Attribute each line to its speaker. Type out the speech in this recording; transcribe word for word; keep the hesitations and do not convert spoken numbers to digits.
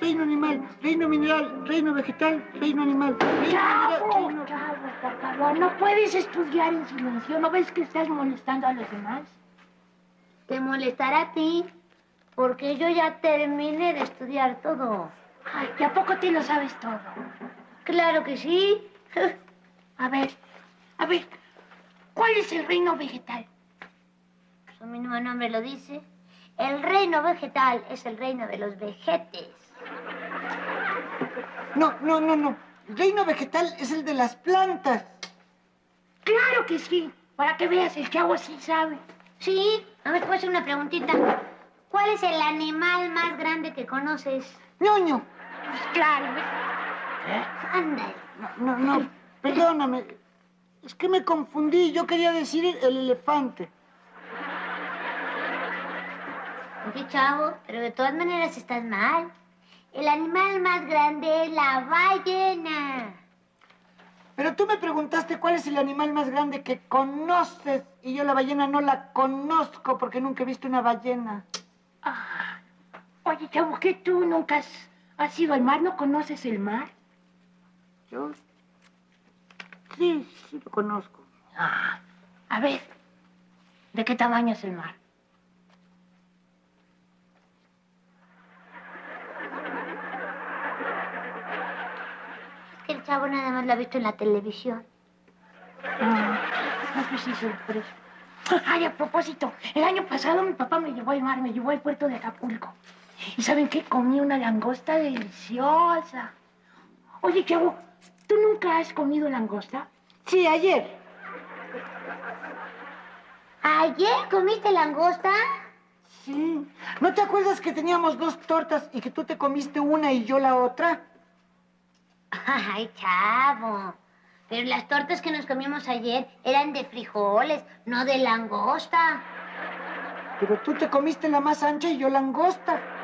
Speaker 1: reino animal, reino mineral, reino vegetal, reino animal, reino
Speaker 2: Chavo,
Speaker 1: mineral, reino...
Speaker 2: Chavo, por favor, no puedes estudiar en silencio. ¿No ves que estás molestando a los demás?
Speaker 3: Te molestará a ti, porque yo ya terminé de estudiar todo.
Speaker 2: Ay, ¿y a poco te lo sabes todo?
Speaker 3: Claro que sí.
Speaker 2: A ver, a ver, ¿cuál es el reino vegetal?
Speaker 3: Su mismo nombre lo dice. El reino vegetal es el reino de los vegetes.
Speaker 1: No, no, no, no. El reino vegetal es el de las plantas.
Speaker 2: Claro que sí. Para que veas, el Chavo sí sabe.
Speaker 3: Sí, a ver, te voy a hacer una preguntita. ¿Cuál es el animal más grande que conoces?
Speaker 1: ¡Ñoño!
Speaker 2: Pues claro.
Speaker 3: ¿Eh? Ándale.
Speaker 1: No, no, no, perdóname. Es que me confundí. Yo quería decir el, el elefante.
Speaker 3: Oye, Chavo, pero de todas maneras estás mal. El animal más grande es la ballena.
Speaker 1: Pero tú me preguntaste cuál es el animal más grande que conoces y yo la ballena no la conozco porque nunca he visto una ballena.
Speaker 2: Ah, oye, Chavo, ¿qué tú nunca has, has ido al mar? ¿No conoces el mar?
Speaker 1: Yo sí, sí lo conozco.
Speaker 2: Ah, a ver, ¿de qué tamaño es el mar?
Speaker 3: Es que el Chavo nada más lo ha visto en la televisión.
Speaker 2: Ah, no, pues sí, sorpresa. Ay, a propósito, el año pasado mi papá me llevó al mar, me llevó al puerto de Acapulco. ¿Y saben qué? Comí una langosta deliciosa. Oye, Chavo, ¿tú nunca has comido langosta?
Speaker 1: Sí, ayer.
Speaker 3: ¿Ayer comiste langosta?
Speaker 1: Sí. ¿No te acuerdas que teníamos dos tortas y que tú te comiste una y yo la otra?
Speaker 3: Ay, Chavo. Pero las tortas que nos comimos ayer eran de frijoles, no de langosta.
Speaker 1: Pero tú te comiste la más ancha y yo langosta.